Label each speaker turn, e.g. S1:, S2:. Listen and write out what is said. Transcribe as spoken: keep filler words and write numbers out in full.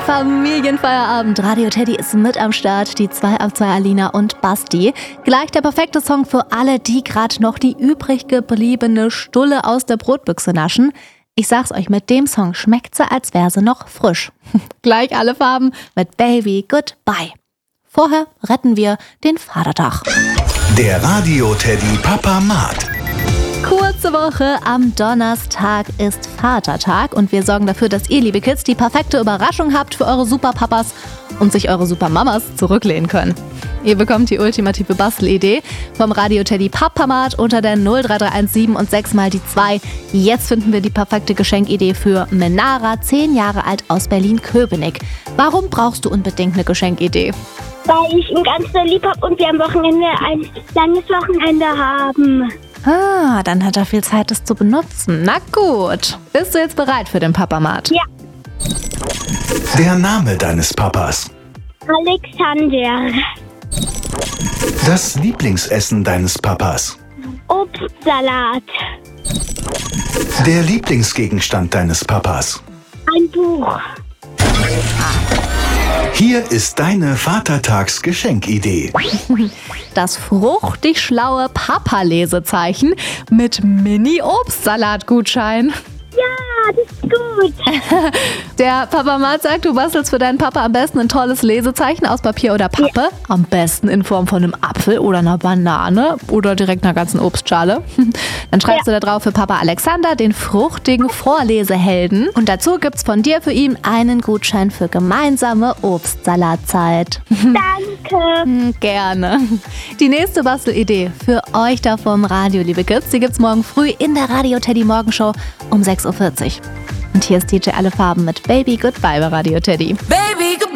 S1: Familienfeierabend. Radio Teddy ist mit am Start. Die zwei ab zwei Alina und Basti. Gleich der perfekte Song für alle, die gerade noch die übrig gebliebene Stulle aus der Brotbüchse naschen. Ich sag's euch, mit dem Song schmeckt sie, als wäre sie noch frisch. Gleich alle Farben mit Baby Goodbye. Vorher retten wir den Vatertag.
S2: Der Radio Teddy Papa-Mat.
S1: Kurze Woche, am Donnerstag ist Vatertag und wir sorgen dafür, dass ihr, liebe Kids, die perfekte Überraschung habt für eure Superpapas und sich eure Supermamas zurücklehnen können. Ihr bekommt die ultimative Bastelidee vom Radio Teddy Papa-Mat unter der null drei drei eins sieben und sechs mal die zwei. Jetzt finden wir die perfekte Geschenkidee für Menara, zehn Jahre alt aus Berlin-Köpenick. Warum brauchst du unbedingt eine Geschenkidee?
S3: Weil ich ihn ganz so lieb habe und wir am Wochenende ein langes Wochenende haben.
S1: Ah, dann hat er viel Zeit, das zu benutzen. Na gut. Bist du jetzt bereit für den Papa-Mat?
S3: Ja.
S2: Der Name deines Papas.
S3: Alexander.
S2: Das Lieblingsessen deines Papas.
S3: Obstsalat.
S2: Der Lieblingsgegenstand deines Papas.
S3: Ein Buch.
S2: Hier ist deine Vatertags-Geschenkidee.
S1: Das fruchtig schlaue Papa-Lesezeichen mit Mini-Obstsalat-Gutschein.
S3: Ja, das ist gut.
S1: Der Papa-Mat sagt, du bastelst für deinen Papa am besten ein tolles Lesezeichen aus Papier oder Pappe. Ja. Am besten in Form von einem Apfel oder einer Banane oder direkt einer ganzen Obstschale. Dann schreibst ja. du da drauf für Papa Alexander den fruchtigen Vorlesehelden. Und dazu gibt's von dir für ihn einen Gutschein für gemeinsame Obstsalatzeit.
S3: Danke.
S1: Gerne. Die nächste Bastelidee für euch da vom Radio, liebe Kids, die gibt's morgen früh in der Radio Teddy Morgenshow um sechs Uhr vierzig. Und hier ist D J Alle Farben mit Baby Goodbye bei Radio Teddy. Baby!